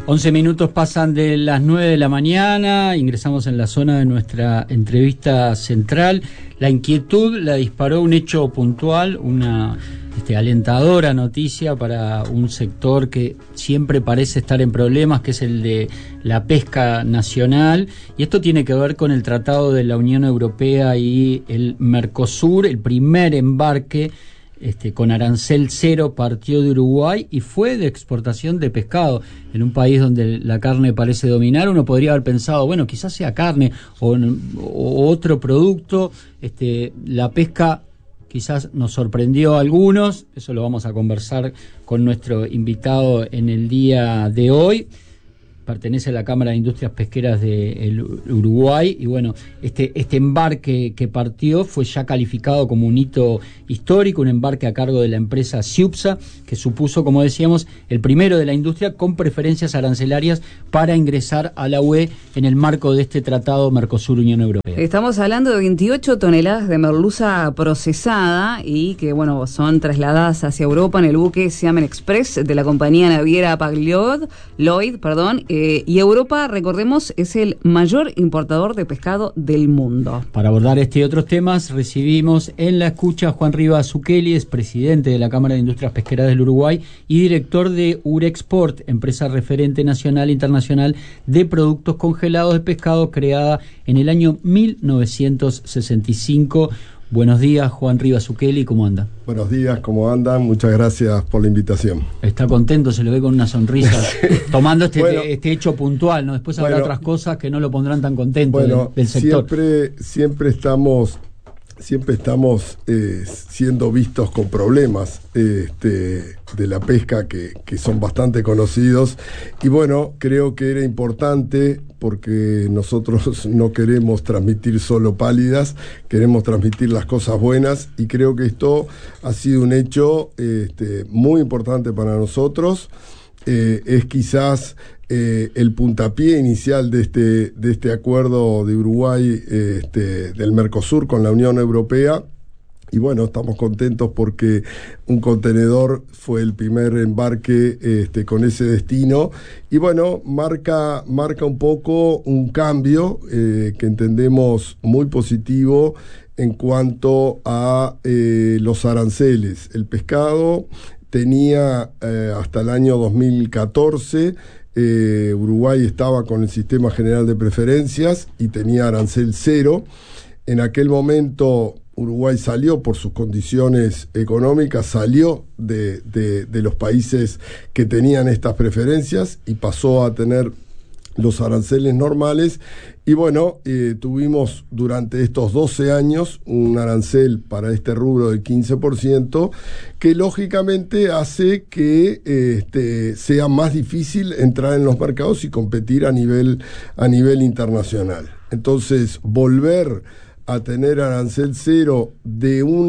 11 minutos pasan de las 9 de la mañana, ingresamos en la zona de nuestra entrevista central. La inquietud la disparó un hecho puntual, una alentadora noticia para un sector que siempre parece estar en problemas, que es el de la pesca nacional, y esto tiene que ver con el tratado de la Unión Europea y el Mercosur. El primer embarque con arancel cero partió de Uruguay y fue de exportación de pescado. En un país donde la carne parece dominar, uno podría haber pensado, bueno, quizás sea carne o otro producto. La pesca quizás nos sorprendió a algunos, eso lo vamos a conversar con nuestro invitado en el día de hoy. Pertenece a la Cámara de Industrias Pesqueras de Uruguay, y bueno, este embarque que partió fue ya calificado como un hito histórico, un embarque a cargo de la empresa Ciupsa, que supuso, como decíamos, el primero de la industria con preferencias arancelarias para ingresar a la UE en el marco de este tratado Mercosur-Unión Europea. Estamos hablando de 28 toneladas de merluza procesada y que, bueno, son trasladadas hacia Europa en el buque Xiamen Express de la compañía naviera Hapag-Lloyd, y Europa, recordemos, es el mayor importador de pescado del mundo. Para abordar este y otros temas, recibimos en la escucha a Juan Rivas Zucchelli, es presidente de la Cámara de Industrias Pesqueras del Uruguay y director de Urexport, empresa referente nacional e internacional de productos congelados de pescado, creada en el año 1965. Buenos días, Juan Rivas Zucchelli, ¿cómo anda? Buenos días, ¿cómo andan? Muchas gracias por la invitación. Está contento, se lo ve con una sonrisa, tomando este hecho puntual, ¿no? Después habrá otras cosas que no lo pondrán tan contento del sector. Siempre estamos siendo vistos con problemas de la pesca que son bastante conocidos, y bueno, creo que era importante porque nosotros no queremos transmitir solo pálidas, queremos transmitir las cosas buenas, y creo que esto ha sido un hecho muy importante para nosotros. Es quizás el puntapié inicial de este acuerdo de Uruguay del Mercosur con la Unión Europea. Y bueno, estamos contentos porque un contenedor fue el primer embarque con ese destino, y bueno, marca un poco un cambio que entendemos muy positivo en cuanto a los aranceles. El pescado tenía hasta el año 2014, Uruguay estaba con el Sistema General de Preferencias y tenía arancel cero. En aquel momento Uruguay salió, por sus condiciones económicas, salió de los países que tenían estas preferencias y pasó a tener los aranceles normales. Y bueno, tuvimos durante estos 12 años un arancel para este rubro del 15%, que lógicamente hace que sea más difícil entrar en los mercados y competir a nivel internacional. Entonces, volver a tener arancel cero de un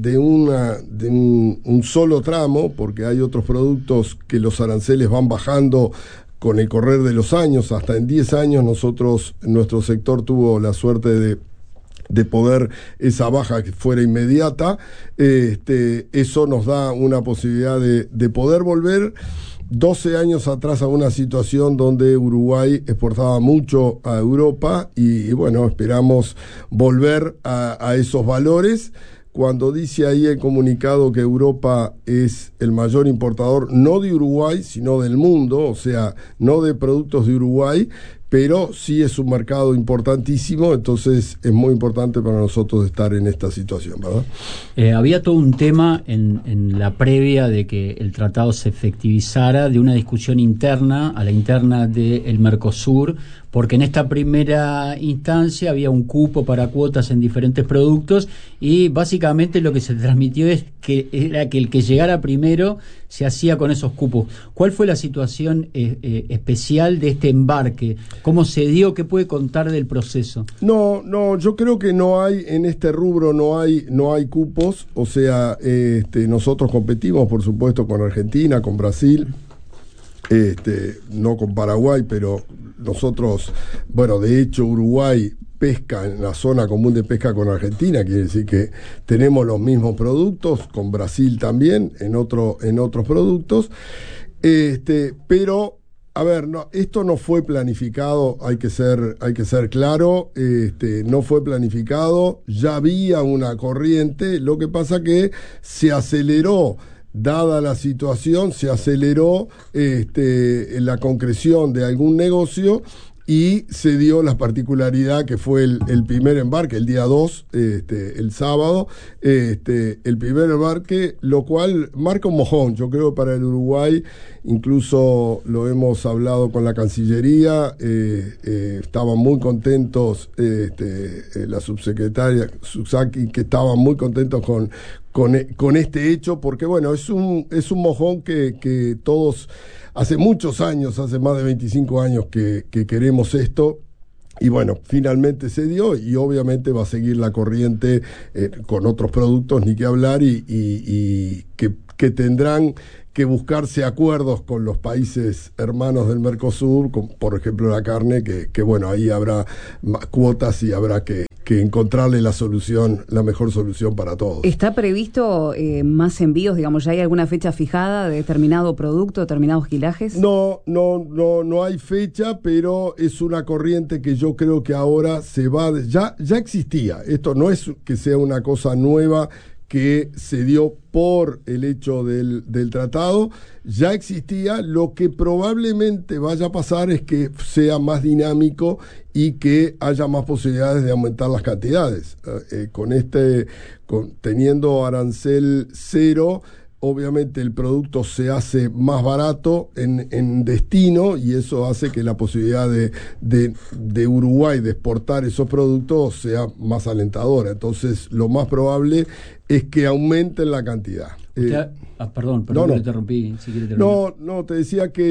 solo tramo, porque hay otros productos que los aranceles van bajando con el correr de los años. Hasta en 10 años nuestro sector tuvo la suerte de poder esa baja que fuera inmediata. Eso nos da una posibilidad de poder volver 12 años atrás a una situación donde Uruguay exportaba mucho a Europa, y bueno, esperamos volver a esos valores. Cuando dice ahí el comunicado que Europa es el mayor importador, no de Uruguay, sino del mundo, o sea, no de productos de Uruguay, pero sí es un mercado importantísimo, entonces es muy importante para nosotros estar en esta situación, ¿verdad? Había todo un tema en la previa de que el tratado se efectivizara, de una discusión interna, a la interna del Mercosur, porque en esta primera instancia había un cupo para cuotas en diferentes productos, y básicamente lo que se transmitió era que el que llegara primero se hacía con esos cupos. ¿Cuál fue la situación especial de este embarque? ¿Cómo se dio? ¿Qué puede contar del proceso? No, yo creo que no hay, en este rubro no hay cupos, o sea, nosotros competimos, por supuesto, con Argentina, con Brasil, no con Paraguay, pero nosotros, bueno, de hecho Uruguay pesca en la zona común de pesca con Argentina, quiere decir que tenemos los mismos productos, con Brasil también, en otros productos, pero A ver, no, esto no fue planificado, hay que ser claro, no fue planificado, ya había una corriente, lo que pasa que se aceleró, dada la situación, se aceleró la concreción de algún negocio y se dio la particularidad que fue el primer embarque, el día 2, el sábado, el primer embarque, lo cual marca un mojón, yo creo, para el Uruguay. Incluso lo hemos hablado con la Cancillería, estaban muy contentos, la subsecretaria Susaki, que estaban muy contentos con este hecho, porque bueno, es un mojón que todos, hace muchos años, hace más de 25 años que queremos esto. Y bueno, finalmente se dio y obviamente va a seguir la corriente con otros productos, ni que hablar, y que tendrán que buscarse acuerdos con los países hermanos del Mercosur, con, por ejemplo, la carne, que bueno, ahí habrá más cuotas y habrá que encontrarle la mejor solución para todos. ¿Está previsto más envíos, digamos, ya hay alguna fecha fijada de determinado producto, determinados kilajes? No hay fecha, pero es una corriente que yo creo que ahora se va, ya existía, esto no es que sea una cosa nueva que se dio por el hecho del tratado, ya existía. Lo que probablemente vaya a pasar es que sea más dinámico y que haya más posibilidades de aumentar las cantidades. Teniendo arancel cero, obviamente el producto se hace más barato en destino, y eso hace que la posibilidad de Uruguay de exportar esos productos sea más alentadora. Entonces, lo más probable es que aumenten la cantidad. Perdón, no, te interrumpí. Si quiere terminar. No, te decía que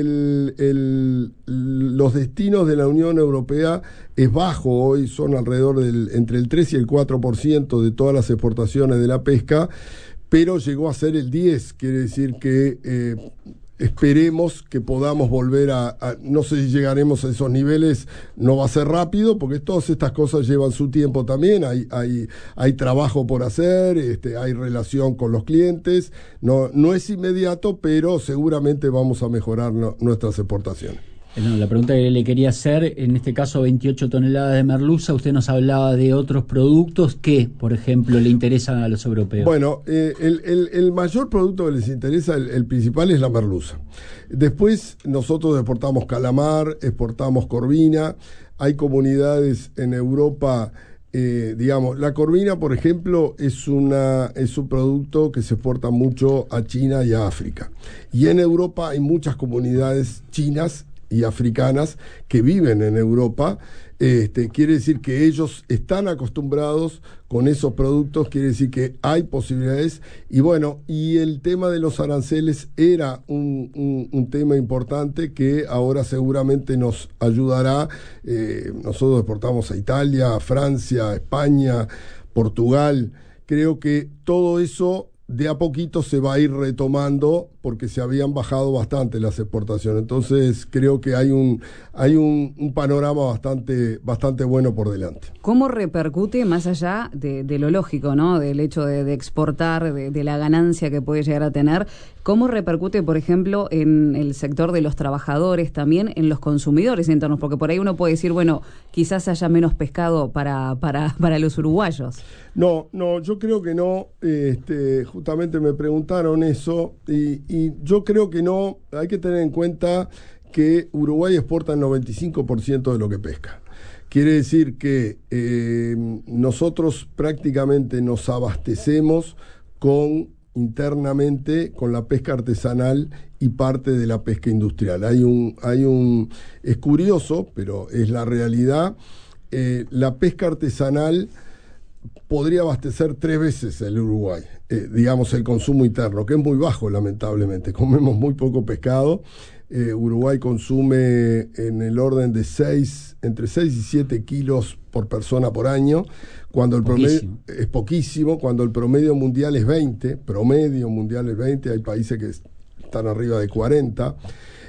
los destinos de la Unión Europea es bajo hoy, son alrededor entre el 3 y el 4% de todas las exportaciones de la pesca, pero llegó a ser el 10%, quiere decir que esperemos que podamos volver no sé si llegaremos a esos niveles, no va a ser rápido, porque todas estas cosas llevan su tiempo también, hay trabajo por hacer, hay relación con los clientes, no es inmediato, pero seguramente vamos a mejorar nuestras exportaciones. No, la pregunta que le quería hacer, en este caso 28 toneladas de merluza, usted nos hablaba de otros productos que, por ejemplo, le interesan a los europeos. Bueno, el mayor producto que les interesa, el principal, es la merluza. Después nosotros exportamos calamar, exportamos corvina, hay comunidades en Europa, digamos, la corvina, por ejemplo, es un producto que se exporta mucho a China y a África. Y en Europa hay muchas comunidades chinas y africanas que viven en Europa. Quiere decir que ellos están acostumbrados con esos productos, quiere decir que hay posibilidades. Y bueno, y el tema de los aranceles era un tema importante que ahora seguramente nos ayudará. Nosotros exportamos a Italia, a Francia, a España, Portugal. Creo que todo eso de a poquito se va a ir retomando, porque se habían bajado bastante las exportaciones. Entonces creo que hay un panorama bastante bueno por delante. ¿Cómo repercute, más allá de lo lógico, ¿no?, del hecho de exportar, de la ganancia que puede llegar a tener, cómo repercute, por ejemplo, en el sector de los trabajadores, también en los consumidores internos? Porque por ahí uno puede decir, bueno, quizás haya menos pescado para los uruguayos. No, yo creo que no. Justamente me preguntaron eso, y yo creo que no. Hay que tener en cuenta que Uruguay exporta el 95% de lo que pesca. Quiere decir que nosotros prácticamente nos abastecemos internamente con la pesca artesanal y parte de la pesca industrial. Es curioso, pero es la realidad. La pesca artesanal podría abastecer 3 veces el Uruguay, digamos, el consumo interno, que es muy bajo, lamentablemente. Comemos muy poco pescado. Uruguay consume en el orden de entre 6 y 7 kilos por persona por año, cuando el promedio es poquísimo, cuando el promedio mundial es 20, hay países que están arriba de 40.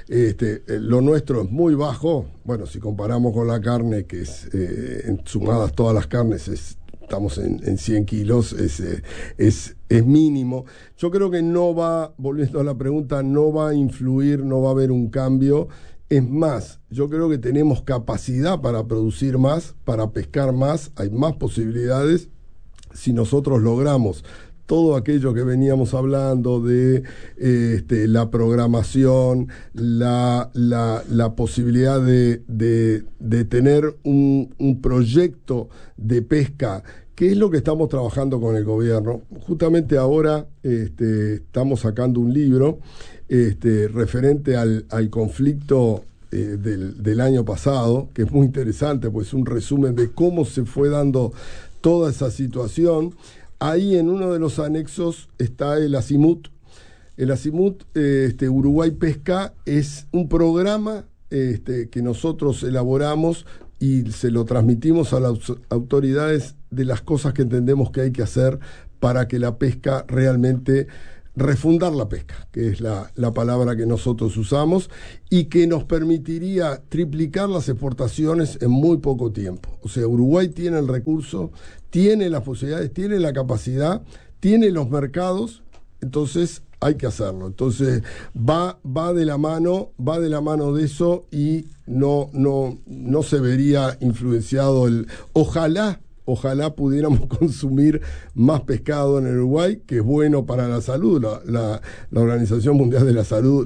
Lo nuestro es muy bajo. Bueno, si comparamos con la carne, que es sumadas todas las carnes, estamos en 100 kilos, es mínimo. Yo creo que no va, volviendo a la pregunta, no va a influir, no va a haber un cambio Es más, yo creo que tenemos capacidad para producir más, para pescar más, hay más posibilidades si nosotros logramos todo aquello que veníamos hablando de la programación, la posibilidad de tener un proyecto de pesca, que es lo que estamos trabajando con el gobierno. Justamente ahora estamos sacando un libro referente al conflicto del año pasado, que es muy interesante, pues un resumen de cómo se fue dando toda esa situación. Ahí en uno de los anexos está el Azimut. El Azimut, Uruguay Pesca, es un programa que nosotros elaboramos y se lo transmitimos a las autoridades de las cosas que entendemos que hay que hacer para que la pesca realmente refundar la pesca, que es la palabra que nosotros usamos, y que nos permitiría triplicar las exportaciones en muy poco tiempo. O sea, Uruguay tiene el recurso, tiene las posibilidades, tiene la capacidad, tiene los mercados, entonces hay que hacerlo. Entonces va de la mano de eso, y no se vería influenciado Ojalá pudiéramos consumir más pescado en el Uruguay, que es bueno para la salud. La Organización Mundial de la Salud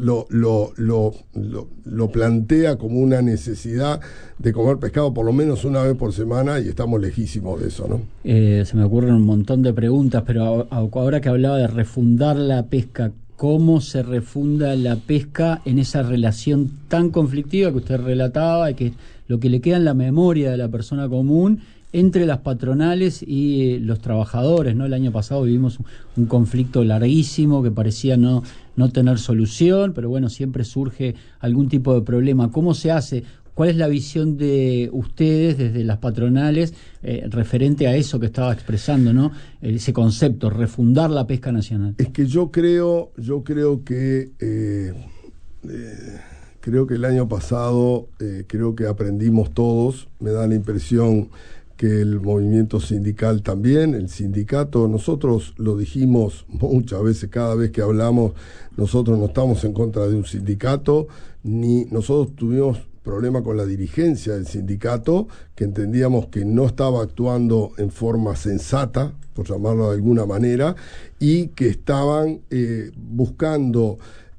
lo plantea como una necesidad de comer pescado por lo menos una vez por semana, y estamos lejísimos de eso, ¿no? Se me ocurren un montón de preguntas, pero ahora que hablaba de refundar la pesca, ¿cómo se refunda la pesca en esa relación tan conflictiva que usted relataba, y que lo que le queda en la memoria de la persona común entre las patronales y los trabajadores, ¿no? El año pasado vivimos un conflicto larguísimo que parecía no tener solución, pero bueno, siempre surge algún tipo de problema. ¿Cómo se hace? ¿Cuál es la visión de ustedes desde las patronales referente a eso que estaba expresando, ¿no? Ese concepto, refundar la pesca nacional. Es que yo creo que el año pasado creo que aprendimos todos. Me da la impresión que el movimiento sindical también, el sindicato, nosotros lo dijimos muchas veces, cada vez que hablamos, nosotros no estamos en contra de un sindicato, ni nosotros tuvimos problema con la dirigencia del sindicato, que entendíamos que no estaba actuando en forma sensata, por llamarlo de alguna manera, y que estaban buscando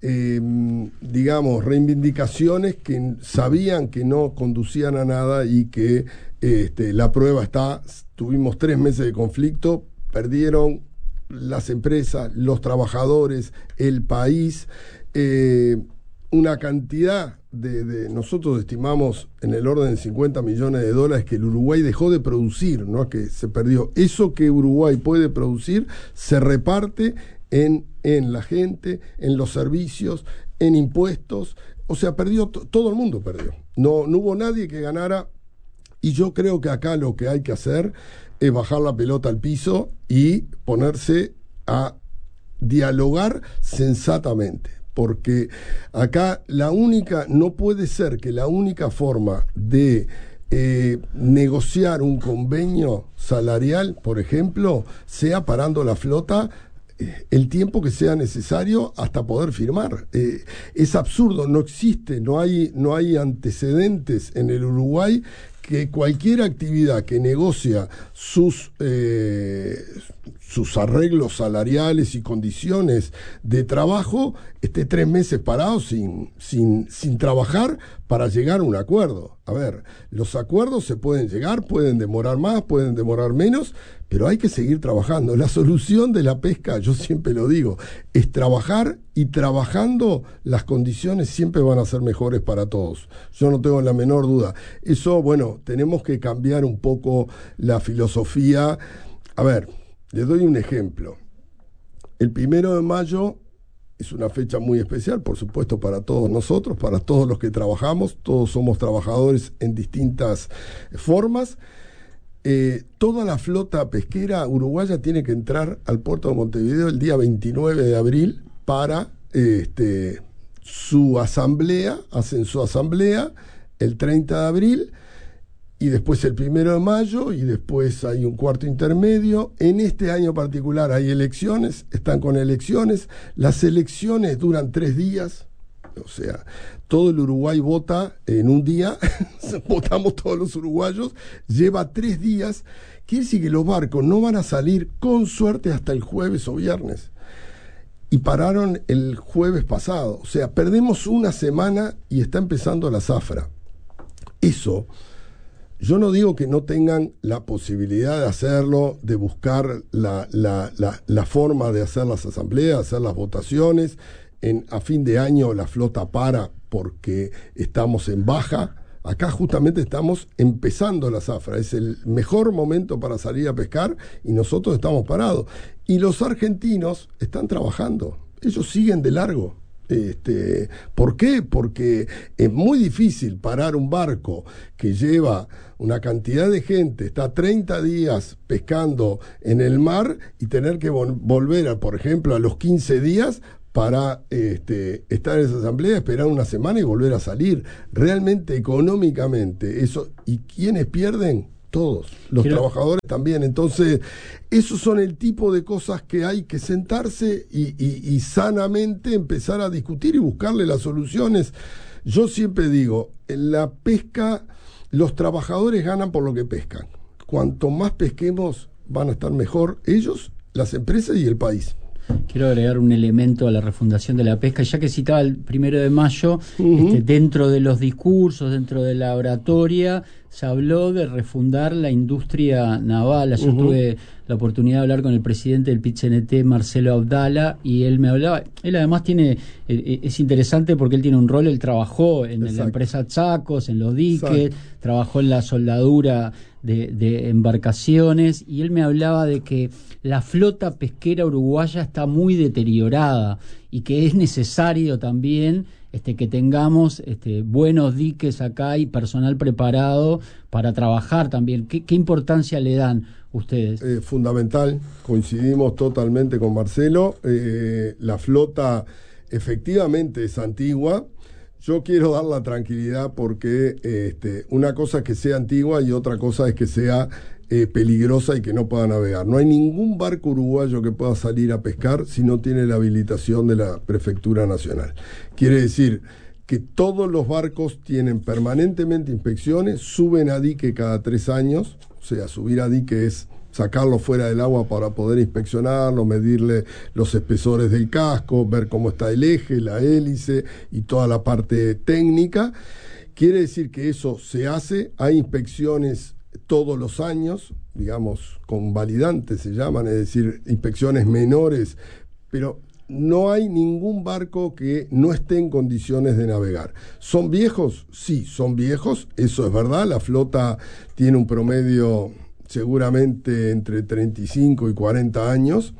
reivindicaciones que sabían que no conducían a nada, y que la prueba está. Tuvimos 3 meses de conflicto, perdieron las empresas, los trabajadores, el país, una cantidad nosotros estimamos en el orden de $50 millones que el Uruguay dejó de producir, no es que se perdió. Eso que Uruguay puede producir se reparte en la gente, en los servicios, en impuestos. O sea, perdió, todo el mundo perdió. No hubo nadie que ganara, y yo creo que acá lo que hay que hacer es bajar la pelota al piso y ponerse a dialogar sensatamente. Porque acá no puede ser que la única forma de negociar un convenio salarial, por ejemplo, sea parando la flota el tiempo que sea necesario hasta poder firmar. Es absurdo, no existe, no hay antecedentes en el Uruguay que cualquier actividad que negocia sus arreglos salariales y condiciones de trabajo esté 3 meses parado sin trabajar para llegar a un acuerdo. A ver, los acuerdos se pueden llegar, pueden demorar más, pueden demorar menos, pero hay que seguir trabajando. La solución de la pesca, yo siempre lo digo, es trabajar, y trabajando las condiciones siempre van a ser mejores para todos. Yo no tengo la menor duda. Eso, bueno, tenemos que cambiar un poco la filosofía. A ver, les doy un ejemplo. El 1 de mayo es una fecha muy especial, por supuesto, para todos nosotros, para todos los que trabajamos. Todos somos trabajadores en distintas formas. Toda la flota pesquera uruguaya tiene que entrar al puerto de Montevideo el día 29 de abril para su asamblea. Hacen su asamblea el 30 de abril, y después el 1 de mayo, y después hay un cuarto intermedio. En este año particular hay elecciones, están con elecciones. Las elecciones duran 3 días, O sea, todo el Uruguay vota en un día, votamos todos los uruguayos, lleva 3 días, quiere decir que los barcos no van a salir con suerte hasta el jueves o viernes. Y pararon el jueves pasado, o sea, perdemos una semana y está empezando la zafra. Eso, yo no digo que no tengan la posibilidad de hacerlo, de buscar la forma de hacer las asambleas, hacer las votaciones. A fin de año la flota para porque estamos en baja. Acá justamente estamos empezando la zafra. Es el mejor momento para salir a pescar y nosotros estamos parados. Y los argentinos están trabajando. Ellos siguen de largo. ¿Por qué? Porque es muy difícil parar un barco que lleva una cantidad de gente, está 30 días pescando en el mar y tener que volver, por ejemplo, a los 15 días para estar en esa asamblea, esperar una semana y volver a salir. Realmente, económicamente, eso. ¿Y quiénes pierden? Todos, los trabajadores también. Entonces, esos son el tipo de cosas que hay que sentarse y sanamente empezar a discutir y buscarle las soluciones. Yo siempre digo, en la pesca, los trabajadores ganan por lo que pescan. Cuanto más pesquemos, van a estar mejor ellos, las empresas y el país. Quiero agregar un elemento a la refundación de la pesca, ya que citaba el 1 de mayo, dentro de los discursos, dentro de la oratoria, se habló de refundar la industria naval. Yo tuve la oportunidad de hablar con el presidente del PIT-CNT, Marcelo Abdala, y él me hablaba. Él además es interesante porque él tiene un rol, él trabajó en la empresa Chacos, en los diques, trabajó en la soldadura de embarcaciones, y él me hablaba de que la flota pesquera uruguaya está muy deteriorada y que es necesario también que tengamos buenos diques acá y personal preparado para trabajar también. ¿Qué importancia le dan ustedes? Fundamental, coincidimos totalmente con Marcelo. La flota efectivamente es antigua. Yo quiero dar la tranquilidad porque una cosa es que sea antigua y otra cosa es que sea peligrosa y que no pueda navegar. No hay ningún barco uruguayo que pueda salir a pescar si no tiene la habilitación de la Prefectura Nacional. Quiere decir que todos los barcos tienen permanentemente inspecciones, suben a dique cada 3 años, o sea, subir a dique es sacarlo fuera del agua para poder inspeccionarlo, medirle los espesores del casco, ver cómo está el eje, la hélice y toda la parte técnica. Quiere decir que eso se hace, hay inspecciones todos los años, digamos, convalidantes se llaman, es decir, inspecciones menores, pero no hay ningún barco que no esté en condiciones de navegar. ¿Son viejos? Sí, son viejos, eso es verdad, la flota tiene un promedio seguramente entre 35 y 40 años.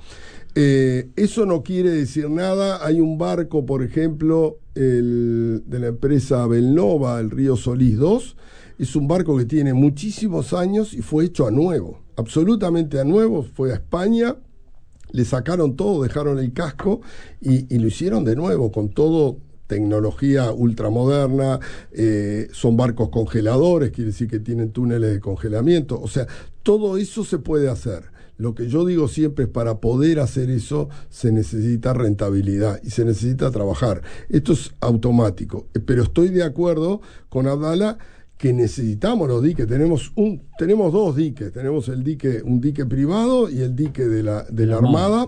Eso no quiere decir nada. Hay un barco, por ejemplo, de la empresa Belnova, el Río Solís 2, es un barco que tiene muchísimos años y fue hecho a nuevo, absolutamente a nuevo. Fue a España, le sacaron todo, dejaron el casco y lo hicieron de nuevo, con todo tecnología ultramoderna. Son barcos congeladores, quiere decir que tienen túneles de congelamiento. O sea, todo eso se puede hacer. Lo que yo digo siempre es, para poder hacer eso se necesita rentabilidad y se necesita trabajar. Esto es automático, pero estoy de acuerdo con Abdala que necesitamos los diques. Tenemos 2 diques, tenemos un dique privado y el dique de la Armada.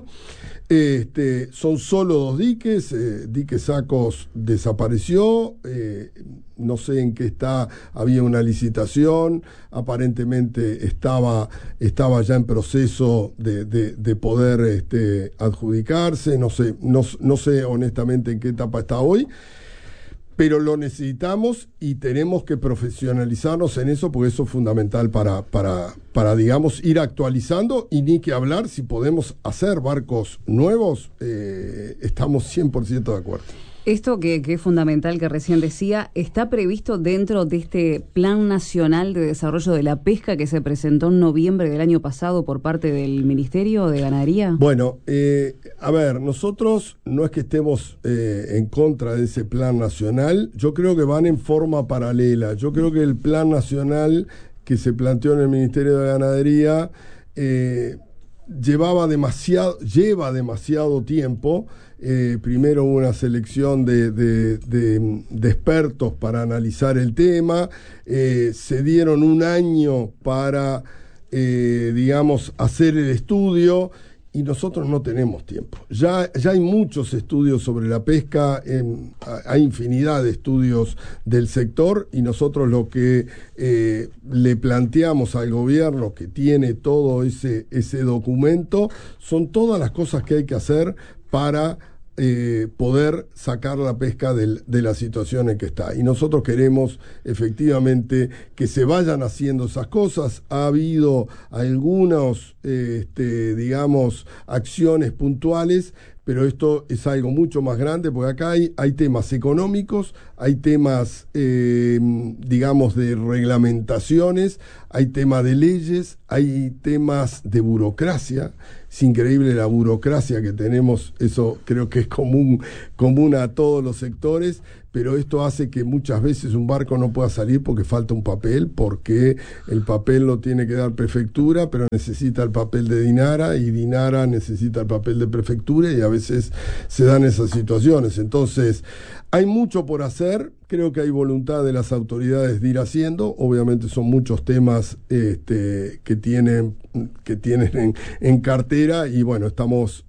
Son solo 2 diques. Dique Sacos desapareció, no sé en qué está, había una licitación, aparentemente estaba ya en proceso de poder adjudicarse, no sé honestamente en qué etapa está hoy. Pero lo necesitamos y tenemos que profesionalizarnos en eso, porque eso es fundamental para digamos, ir actualizando. Y ni que hablar, si podemos hacer barcos nuevos, estamos 100% de acuerdo. Esto que es fundamental, que recién decía, ¿está previsto dentro de este Plan Nacional de Desarrollo de la Pesca que se presentó en noviembre del año pasado por parte del Ministerio de Ganadería? Bueno, a ver, nosotros no es que estemos en contra de ese Plan Nacional. Yo creo que van en forma paralela. Yo creo que el Plan Nacional que se planteó en el Ministerio de Ganadería lleva demasiado tiempo. Primero hubo una selección de expertos para analizar el tema, se dieron un año para, hacer el estudio, y nosotros no tenemos tiempo. Ya hay muchos estudios sobre la pesca, hay infinidad de estudios del sector, y nosotros lo que le planteamos al gobierno, que tiene todo ese documento, son todas las cosas que hay que hacer para poder sacar la pesca de la situación en que está. Y nosotros queremos efectivamente que se vayan haciendo esas cosas. Ha habido algunos, acciones puntuales, pero esto es algo mucho más grande, porque acá hay temas económicos, hay temas, de reglamentaciones, hay temas de leyes, hay temas de burocracia. Es increíble la burocracia que tenemos, eso creo que es común a todos los sectores, pero esto hace que muchas veces un barco no pueda salir porque falta un papel, porque el papel lo tiene que dar prefectura, pero necesita el papel de Dinara, y Dinara necesita el papel de prefectura, y a veces se dan esas situaciones. Entonces, hay mucho por hacer. Creo que hay voluntad de las autoridades de ir haciendo. Obviamente son muchos temas que tienen en cartera, y bueno, estamos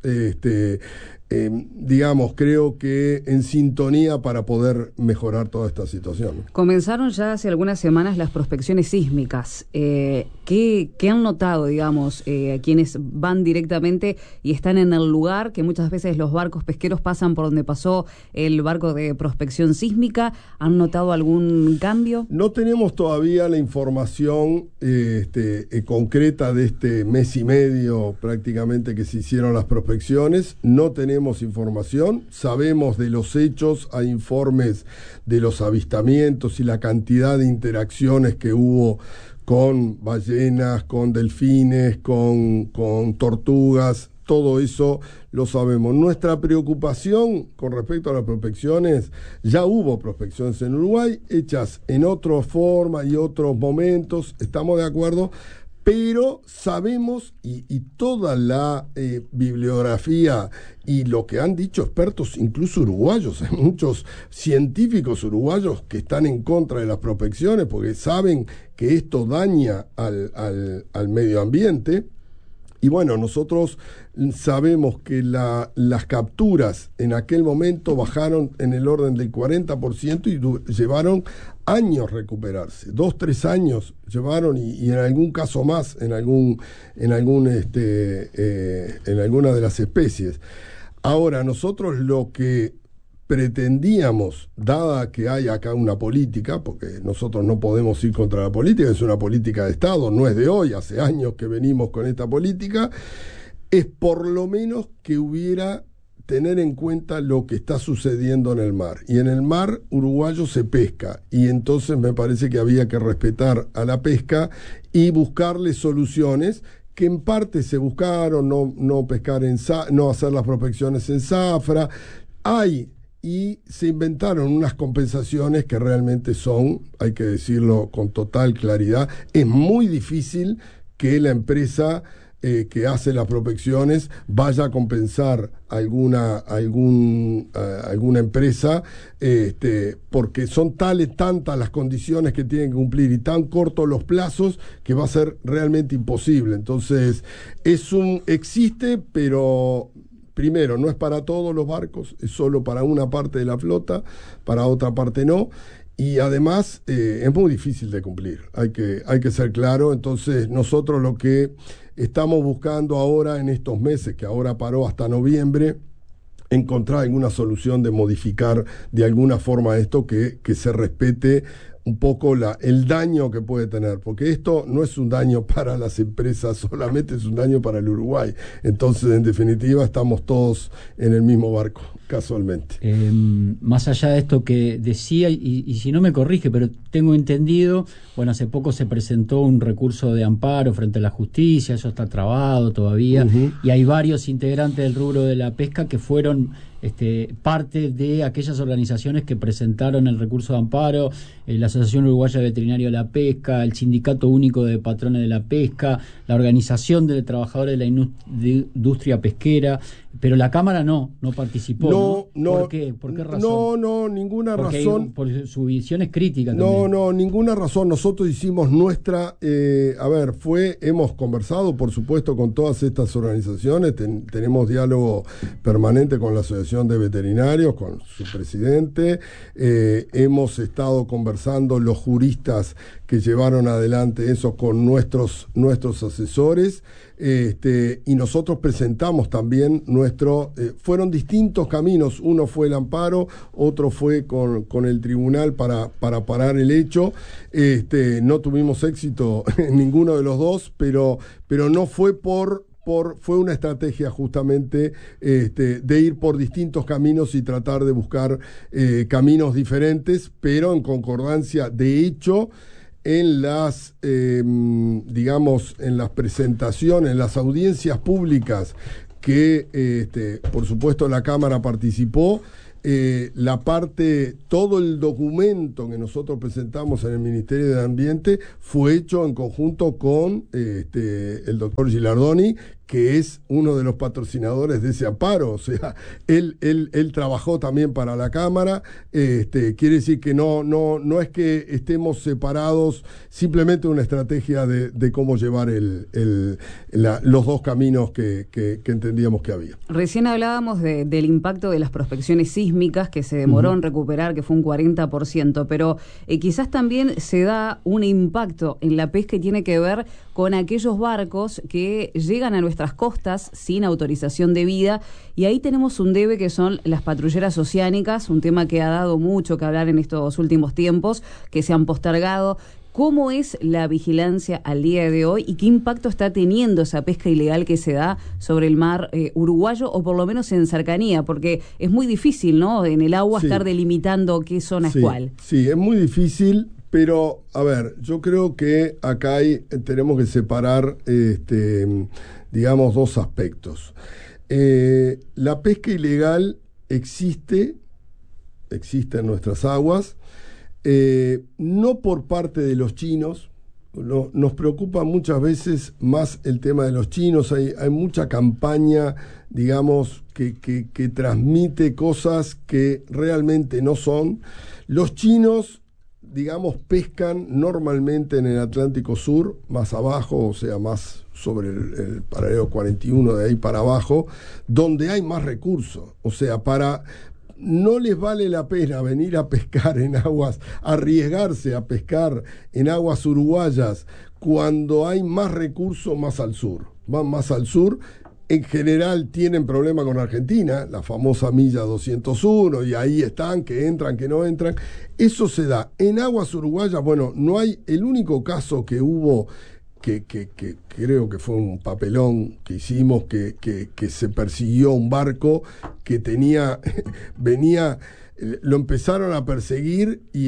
creo que en sintonía para poder mejorar toda esta situación. Comenzaron ya hace algunas semanas las prospecciones sísmicas. ¿Qué han notado, quienes van directamente y están en el lugar, que muchas veces los barcos pesqueros pasan por donde pasó el barco de prospección sísmica? ¿Han notado algún cambio? No tenemos todavía la información concreta de este mes y medio prácticamente que se hicieron las prospecciones. No tenemos información, sabemos de los hechos, hay informes de los avistamientos y la cantidad de interacciones que hubo con ballenas, con delfines, con tortugas. Todo eso lo sabemos. Nuestra preocupación con respecto a las prospecciones, ya hubo prospecciones en Uruguay, hechas en otra forma y otros momentos, estamos de acuerdo, pero sabemos, y toda la bibliografía y lo que han dicho expertos, incluso uruguayos, hay muchos científicos uruguayos que están en contra de las prospecciones porque saben que esto daña al medio ambiente. Y bueno, nosotros sabemos que las capturas en aquel momento bajaron en el orden del 40% y llevaron años recuperarse, 2-3 años llevaron, y en algún caso más, en alguna de las especies. Ahora, nosotros lo que pretendíamos, dada que hay acá una política, porque nosotros no podemos ir contra la política, es una política de Estado, no es de hoy, hace años que venimos con esta política, es por lo menos que tener en cuenta lo que está sucediendo en el mar. Y en el mar uruguayo se pesca, y entonces me parece que había que respetar a la pesca y buscarle soluciones que en parte se buscaron, no pescar no hacer las prospecciones en zafra. Y se inventaron unas compensaciones que realmente son, hay que decirlo con total claridad, es muy difícil que la empresa que hace las prospecciones vaya a compensar alguna empresa, porque son tantas las condiciones que tienen que cumplir y tan cortos los plazos que va a ser realmente imposible. Entonces, existe, pero primero, no es para todos los barcos, es solo para una parte de la flota, para otra parte no, y además es muy difícil de cumplir, hay que ser claro. Entonces nosotros lo que estamos buscando ahora en estos meses, que ahora paró hasta noviembre, encontrar alguna solución de modificar de alguna forma esto, que se respete un poco el daño que puede tener, porque esto no es un daño para las empresas solamente, es un daño para el Uruguay. Entonces, en definitiva, estamos todos en el mismo barco, casualmente. Más allá de esto que decía, y si no me corrige, pero tengo entendido, bueno, hace poco se presentó un recurso de amparo frente a la justicia, eso está trabado todavía, y hay varios integrantes del rubro de la pesca que fueron parte de aquellas organizaciones que presentaron el recurso de amparo, la Asociación Uruguaya de Veterinario de la Pesca, el Sindicato Único de Patrones de la Pesca, la Organización de Trabajadores de la Industria Pesquera, pero la Cámara no participó. No. ¿Por qué? ¿Por qué razón? No, ninguna porque razón. Por su visión es crítica también. No, ninguna razón. Nosotros hicimos nuestra... hemos conversado, por supuesto, con todas estas organizaciones. Tenemos diálogo permanente con la Asociación de Veterinarios, con su presidente. Hemos estado conversando los juristas que llevaron adelante eso con nuestros asesores. Y nosotros presentamos también fueron distintos caminos, uno fue el amparo, otro fue con el tribunal para parar el hecho. No tuvimos éxito en ninguno de los dos, pero no fue fue una estrategia justamente de ir por distintos caminos y tratar de buscar caminos diferentes, pero en concordancia. De hecho, en las, en las presentaciones, en las audiencias públicas que, por supuesto, la Cámara participó, todo el documento que nosotros presentamos en el Ministerio de Ambiente fue hecho en conjunto con el doctor Gilardoni, que es uno de los patrocinadores de ese amparo. O sea, él trabajó también para la Cámara. Quiere decir que no es que estemos separados, simplemente una estrategia de cómo llevar los dos caminos que entendíamos que había. Recién hablábamos del impacto de las prospecciones sísmicas que se demoró en recuperar, que fue un 40%, pero quizás también se da un impacto en la pesca y tiene que ver con aquellos barcos que llegan a nuestras costas sin autorización debida, y ahí tenemos un debe que son las patrulleras oceánicas, un tema que ha dado mucho que hablar en estos últimos tiempos, que se han postergado. ¿Cómo es la vigilancia al día de hoy y qué impacto está teniendo esa pesca ilegal que se da sobre el mar uruguayo, o por lo menos en cercanía? Porque es muy difícil, ¿no?, en el agua estar delimitando qué zona es cuál. Sí, es muy difícil. Pero, a ver, yo creo que acá tenemos que separar, dos aspectos. La pesca ilegal existe en nuestras aguas, no por parte de los chinos. Nos preocupa muchas veces más el tema de los chinos. Hay mucha campaña, que transmite cosas que realmente no son. Los chinos, pescan normalmente en el Atlántico Sur, más abajo, o sea, más sobre el paralelo 41, de ahí para abajo, donde hay más recursos. O sea, no les vale la pena venir a pescar arriesgarse a pescar en aguas uruguayas cuando hay más recursos más al sur. Van más al sur. En general tienen problema con Argentina, la famosa milla 201, y ahí están, que entran, que no entran. Eso se da. En aguas uruguayas, no hay. El único caso que hubo, que creo que fue un papelón que hicimos, que se persiguió un barco que venía, lo empezaron a perseguir si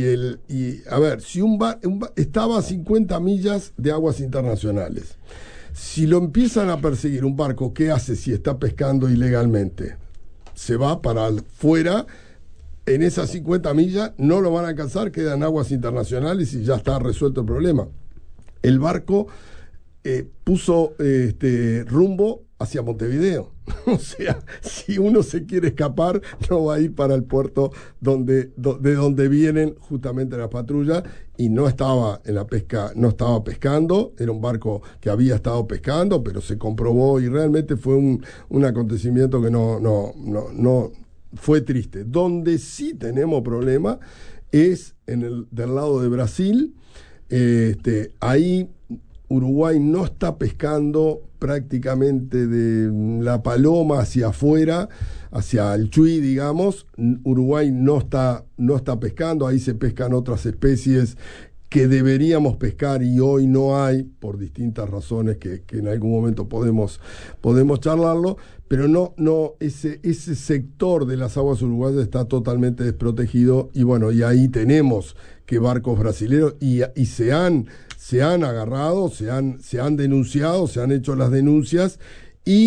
estaba a 50 millas de aguas internacionales. Si lo empiezan a perseguir un barco, ¿qué hace si está pescando ilegalmente? Se va para afuera, en esas 50 millas no lo van a alcanzar, quedan aguas internacionales y ya está resuelto el problema. El barco puso rumbo hacia Montevideo. O sea, si uno se quiere escapar, no va a ir para el puerto de donde vienen justamente las patrullas, y no estaba en la pesca, no estaba pescando. Era un barco que había estado pescando, pero se comprobó y realmente fue un acontecimiento que no fue triste. Donde sí tenemos problema es del lado de Brasil. Ahí Uruguay no está pescando prácticamente de La Paloma hacia afuera, hacia el Chuy, digamos. Uruguay no está pescando, ahí se pescan otras especies que deberíamos pescar y hoy no hay, por distintas razones que en algún momento podemos charlarlo, pero ese sector de las aguas uruguayas está totalmente desprotegido, y ahí tenemos que barcos brasileños y se han agarrado, se han denunciado, se han hecho las denuncias, y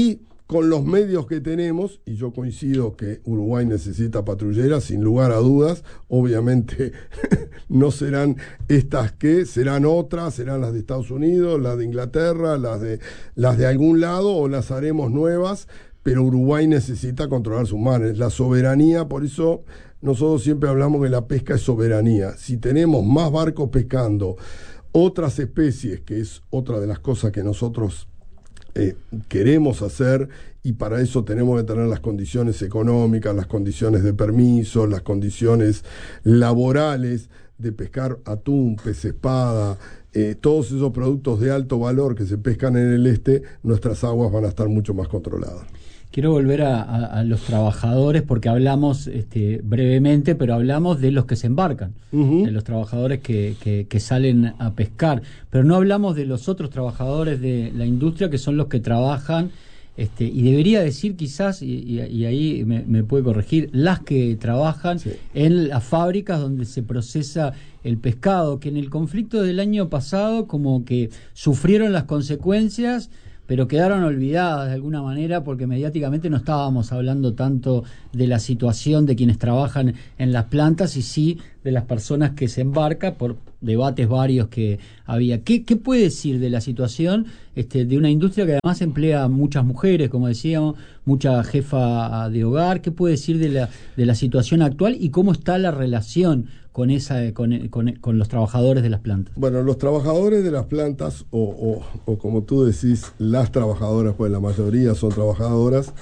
con los medios que tenemos, y yo coincido que Uruguay necesita patrulleras, sin lugar a dudas, obviamente no serán estas serán otras, serán las de Estados Unidos, las de Inglaterra, las de algún lado, o las haremos nuevas, pero Uruguay necesita controlar sus mares, la soberanía. Por eso nosotros siempre hablamos que la pesca es soberanía. Si tenemos más barcos pescando otras especies, que es otra de las cosas que nosotros queremos hacer, y para eso tenemos que tener las condiciones económicas, las condiciones de permiso, las condiciones laborales de pescar atún, pez espada, todos esos productos de alto valor que se pescan en el este, nuestras aguas van a estar mucho más controladas. Quiero volver a los trabajadores, porque hablamos brevemente, pero hablamos de los que se embarcan, de los trabajadores que salen a pescar, pero no hablamos de los otros trabajadores de la industria, que son los que trabajan, y debería decir quizás, y ahí me puede corregir, las que trabajan en las fábricas donde se procesa el pescado, que en el conflicto del año pasado como que sufrieron las consecuencias, pero quedaron olvidadas de alguna manera, porque mediáticamente no estábamos hablando tanto de la situación de quienes trabajan en las plantas, y sí de las personas que se embarcan, por debates varios que había. ¿Qué puede decir de la situación de una industria que además emplea muchas mujeres, como decíamos, mucha jefa de hogar? ¿Qué puede decir de la situación actual y cómo está la relación con los trabajadores de las plantas? Bueno, los trabajadores de las plantas, o como tú decís, las trabajadoras, pues la mayoría son trabajadoras,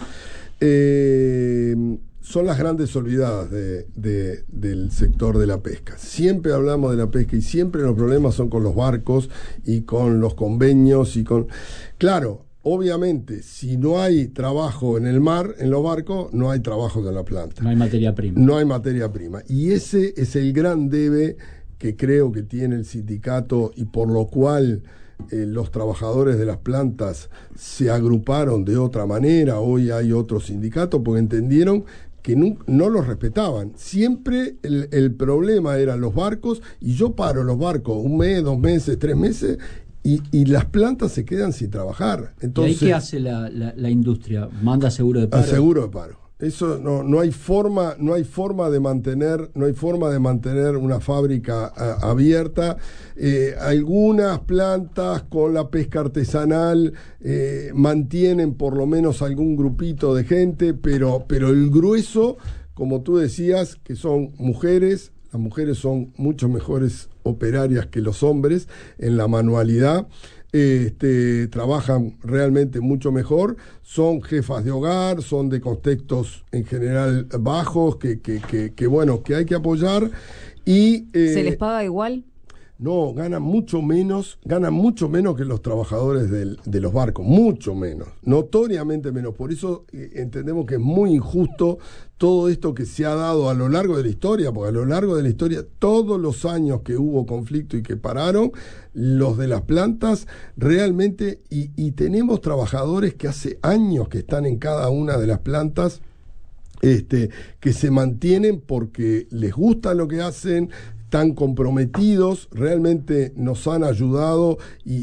son las grandes olvidadas del sector de la pesca. Siempre hablamos de la pesca y siempre los problemas son con los barcos y con los convenios Claro, obviamente, si no hay trabajo en el mar, en los barcos, no hay trabajo en la planta. No hay materia prima. No hay materia prima. Y ese es el gran debe que creo que tiene el sindicato, y por lo cual los trabajadores de las plantas se agruparon de otra manera. Hoy hay otro sindicato porque entendieron que no los respetaban. Siempre el problema eran los barcos, y yo paro los barcos 1 mes, 2 meses, 3 meses, y las plantas se quedan sin trabajar. Entonces, ¿y ahí qué hace la industria? ¿Manda seguro de paro? Seguro de paro. Eso no hay forma de mantener una fábrica abierta. Algunas plantas con la pesca artesanal mantienen por lo menos algún grupito de gente, pero el grueso, como tú decías, que son mujeres. Las mujeres son mucho mejores operarias que los hombres en la manualidad. Trabajan realmente mucho mejor, son jefas de hogar, son de contextos en general bajos, que bueno, que hay que apoyar. Y ¿se les paga igual? No, ganan mucho menos que los trabajadores de los barcos, mucho menos, notoriamente menos. Por eso entendemos que es muy injusto todo esto que se ha dado a lo largo de la historia, porque a lo largo de la historia, todos los años que hubo conflicto y que pararon, los de las plantas realmente, y tenemos trabajadores que hace años que están en cada una de las plantas, que se mantienen porque les gusta lo que hacen, tan comprometidos, realmente nos han ayudado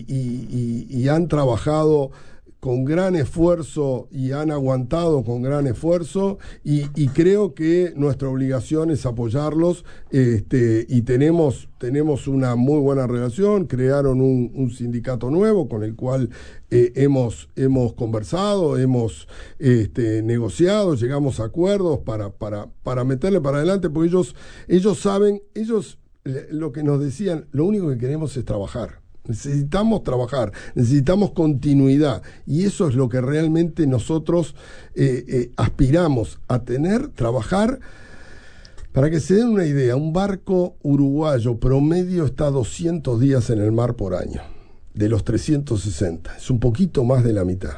y han trabajado con gran esfuerzo y han aguantado con gran esfuerzo, y creo que nuestra obligación es apoyarlos, y tenemos una muy buena relación. Crearon un sindicato nuevo con el cual hemos conversado, hemos negociado, llegamos a acuerdos para meterle para adelante, porque ellos saben, lo que nos decían, lo único que queremos es trabajar. Necesitamos trabajar, necesitamos continuidad, y eso es lo que realmente nosotros aspiramos a tener, trabajar. Para que se den una idea, un barco uruguayo promedio está 200 días en el mar por año, de los 360, es un poquito más de la mitad.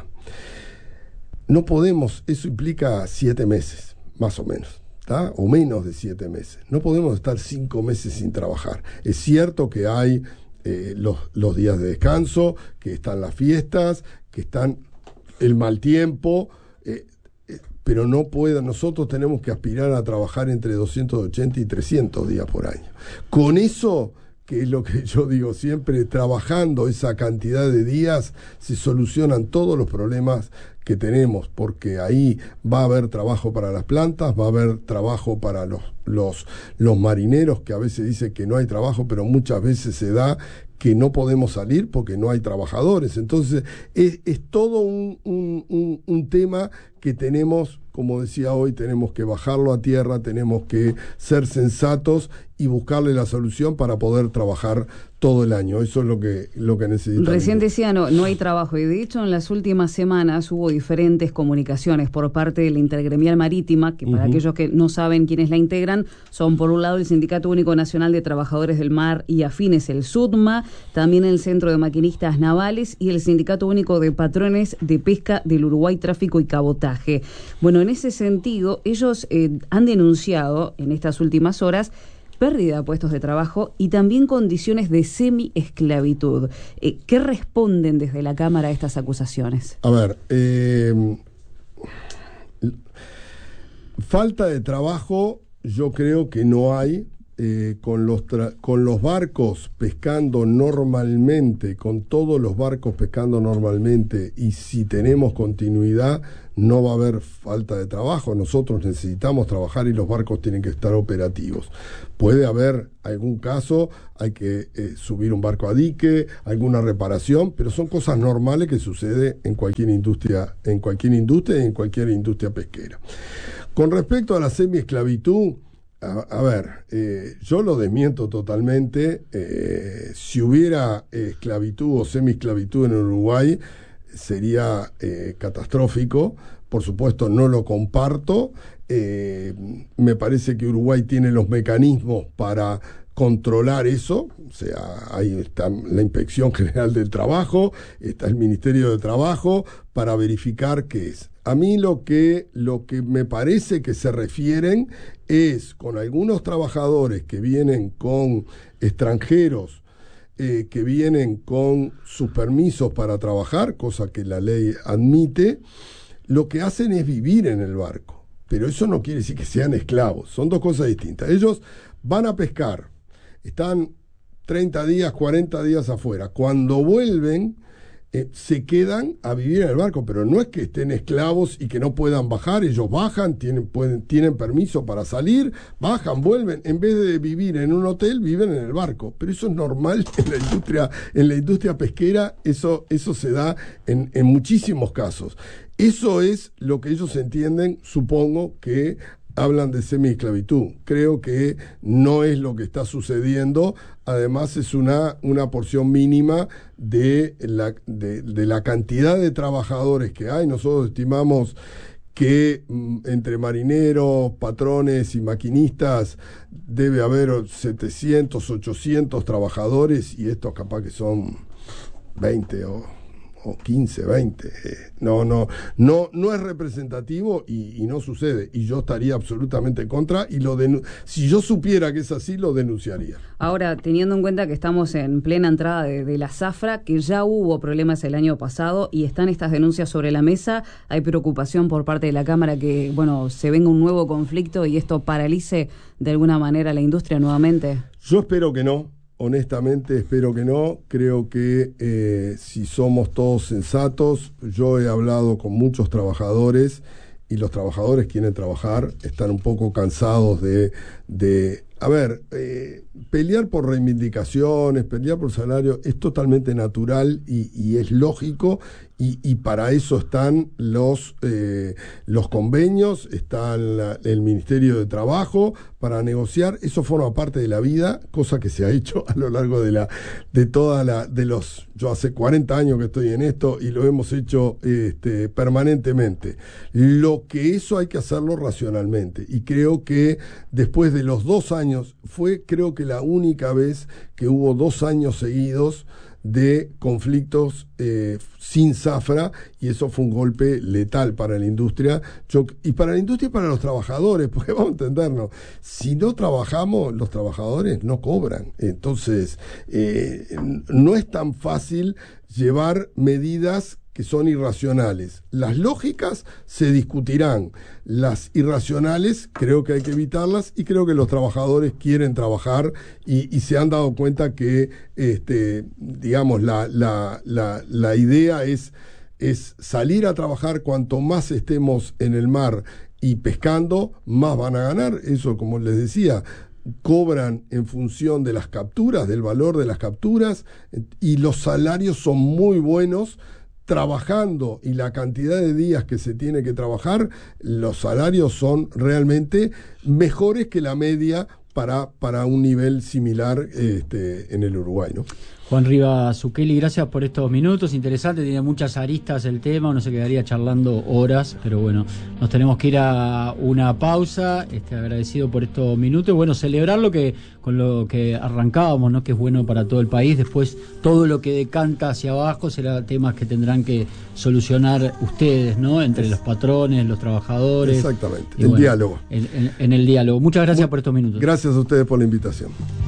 No podemos, eso implica 7 meses, más o menos, ¿tá? O menos de 7 meses. No podemos estar 5 meses sin trabajar. Es cierto que hay los días de descanso, que están las fiestas, que están el mal tiempo, pero nosotros tenemos que aspirar a trabajar entre 280 y 300 días por año. Con eso, que es lo que yo digo siempre, trabajando esa cantidad de días, se solucionan todos los problemas que tenemos, porque ahí va a haber trabajo para las plantas, va a haber trabajo para los marineros, que a veces dicen que no hay trabajo, pero muchas veces se da que no podemos salir porque no hay trabajadores. Entonces es todo un tema que tenemos, como decía hoy, tenemos que bajarlo a tierra, tenemos que ser sensatos y buscarle la solución para poder trabajar todo el año. Eso es lo que necesitamos. Recién decía, no hay trabajo, y de hecho en las últimas semanas hubo diferentes comunicaciones por parte de la Intergremial Marítima, que para aquellos que no saben quiénes la integran, son por un lado el Sindicato Único Nacional de Trabajadores del Mar y Afines, el SUTMA, también el Centro de Maquinistas Navales y el Sindicato Único de Patrones de Pesca del Uruguay, Tráfico y Cabotaje. Bueno, en ese sentido, ellos han denunciado en estas últimas horas pérdida de puestos de trabajo y también condiciones de semi-esclavitud. ¿Qué responden desde la Cámara a estas acusaciones? A ver, falta de trabajo yo creo que no hay. Con los barcos pescando normalmente, con todos los barcos pescando normalmente, y si tenemos continuidad, no va a haber falta de trabajo. Nosotros necesitamos trabajar y los barcos tienen que estar operativos. Puede haber algún caso, hay que subir un barco a dique, alguna reparación, pero son cosas normales que suceden en cualquier industria y en cualquier industria pesquera. Con respecto a la semiesclavitud, a ver, yo lo desmiento totalmente. Si hubiera esclavitud o semiesclavitud en Uruguay, sería catastrófico. Por supuesto, no lo comparto. Me parece que Uruguay tiene los mecanismos para controlar eso. O sea, ahí está la Inspección General del Trabajo, está el Ministerio de Trabajo, para verificar qué es. A mí lo que me parece que se refieren es con algunos trabajadores que vienen con extranjeros, que vienen con sus permisos para trabajar, cosa que la ley admite, lo que hacen es vivir en el barco. Pero eso no quiere decir que sean esclavos, son dos cosas distintas. Ellos van a pescar, están 30 días, 40 días afuera. Cuando vuelven, se quedan a vivir en el barco, pero no es que estén esclavos y que no puedan bajar. Ellos bajan, tienen permiso para salir, bajan, vuelven. En vez de vivir en un hotel, viven en el barco. Pero eso es normal en la industria pesquera. Eso se da en muchísimos casos. Eso es lo que ellos entienden, supongo, que hablan de semiesclavitud. Creo que no es lo que está sucediendo. Además, es una porción mínima de la cantidad de trabajadores que hay. Nosotros estimamos que entre marineros, patrones y maquinistas debe haber 700, 800 trabajadores, y estos capaz que son 20 o 15, 20. No es representativo y no sucede. Y yo estaría absolutamente en contra, y si yo supiera que es así, lo denunciaría. Ahora, teniendo en cuenta que estamos en plena entrada de la zafra, que ya hubo problemas el año pasado y están estas denuncias sobre la mesa, ¿hay preocupación por parte de la Cámara que, se venga un nuevo conflicto y esto paralice de alguna manera la industria nuevamente? Yo espero que no. Honestamente espero que no. Creo que si somos todos sensatos, yo he hablado con muchos trabajadores y los trabajadores quieren trabajar, están un poco cansados de pelear por reivindicaciones, pelear por salario, es totalmente natural y es lógico, y para eso están los convenios, está el Ministerio de Trabajo para negociar. Eso forma parte de la vida, cosa que se ha hecho a lo largo yo hace 40 años que estoy en esto y lo hemos hecho permanentemente. Lo que eso hay que hacerlo racionalmente, y creo que después de los 2 años, fue creo que la única vez que hubo 2 años seguidos de conflictos sin zafra, y eso fue un golpe letal para la industria, y para la industria y para los trabajadores, porque vamos a entendernos, si no trabajamos, los trabajadores no cobran. Entonces, no es tan fácil llevar medidas que son irracionales. Las lógicas se discutirán, las irracionales creo que hay que evitarlas, y creo que los trabajadores quieren trabajar y se han dado cuenta que la idea es es salir a trabajar. Cuanto más estemos en el mar y pescando, más van a ganar. Eso, como les decía, cobran en función de las capturas, del valor de las capturas, y los salarios son muy buenos. Trabajando y la cantidad de días que se tiene que trabajar, los salarios son realmente mejores que la media para un nivel similar en el Uruguay, ¿no? Juan Rivas Zucchelli, gracias por estos minutos, interesante, tiene muchas aristas el tema, uno se quedaría charlando horas, pero bueno, nos tenemos que ir a una pausa, agradecido por estos minutos, bueno, celebrar con lo que arrancábamos, ¿no? Que es bueno para todo el país, después todo lo que decanta hacia abajo será temas que tendrán que solucionar ustedes, ¿no? Entre los patrones, los trabajadores. Exactamente, el diálogo. En el diálogo. Muchas gracias por estos minutos. Gracias a ustedes por la invitación.